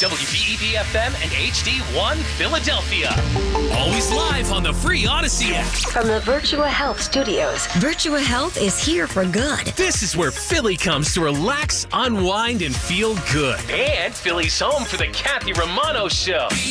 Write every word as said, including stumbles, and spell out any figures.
W B E D F M and H D one Philadelphia. Always live on the free Odyssey app. From the Virtua Health Studios, Virtua Health is here for good. This is where Philly comes to relax, unwind, and feel good. And Philly's home for the Kathy Romano Show.